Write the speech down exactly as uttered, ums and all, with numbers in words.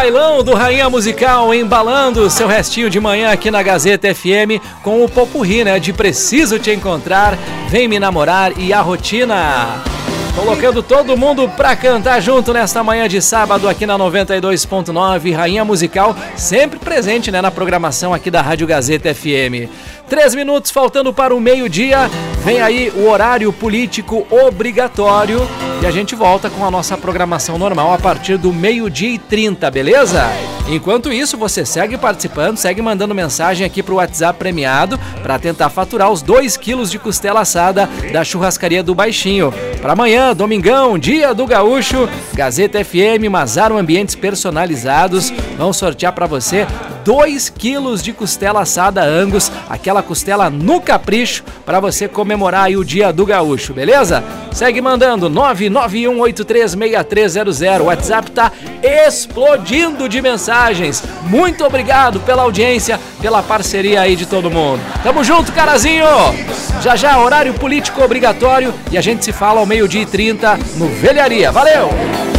bailão do Rainha Musical embalando seu restinho de manhã aqui na Gazeta F M com o popurrí, né? De Preciso Te Encontrar, Vem Me Namorar e A Rotina. Colocando todo mundo pra cantar junto nesta manhã de sábado aqui na noventa e dois ponto nove, Rainha Musical, sempre presente, né, na programação aqui da Rádio Gazeta F M. Três minutos faltando para o meio-dia, vem aí o horário político obrigatório e a gente volta com a nossa programação normal a partir do meio-dia e trinta, beleza? Enquanto isso, você segue participando, segue mandando mensagem aqui pro WhatsApp premiado para tentar faturar os dois quilos de costela assada da churrascaria do Baixinho. Para amanhã, domingão, dia do gaúcho, Gazeta F M, Mazaro Ambientes Personalizados, vão sortear para você dois quilos de costela assada Angus, aquela costela no capricho, para você comemorar aí o dia do gaúcho, beleza? Segue mandando nove nove um oito três seis três zero zero, o WhatsApp tá explodindo de mensagens. Muito obrigado pela audiência, pela parceria aí de todo mundo. Tamo junto, carazinho! Já já, horário político obrigatório e a gente se fala ao meio-dia e trinta no Velharia. Valeu!